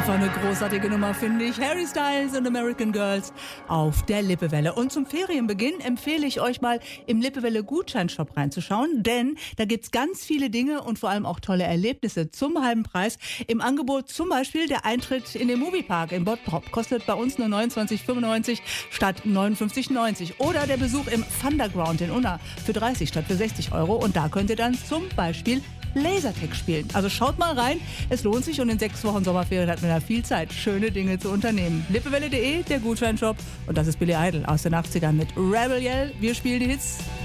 Einfach eine großartige Nummer, finde ich. Harry Styles und American Girls auf der Lippewelle. Und zum Ferienbeginn empfehle ich euch mal im Lippewelle Gutscheinshop reinzuschauen, denn da gibt's ganz viele Dinge und vor allem auch tolle Erlebnisse zum halben Preis. Im Angebot zum Beispiel der Eintritt in den Moviepark in Bottrop kostet bei uns nur 29,95 statt 59,90. Oder der Besuch im Thunderground in Unna für 30 statt für 60 Euro. Und da könnt ihr dann zum Beispiel Lasertag spielen. Also schaut mal rein, es lohnt sich und in 6 Wochen Sommerferien hat man da viel Zeit, schöne Dinge zu unternehmen. Lippewelle.de, der Gutscheinshop und das ist Billy Idol aus den 80ern mit Rebel Yell. Wir spielen die Hits.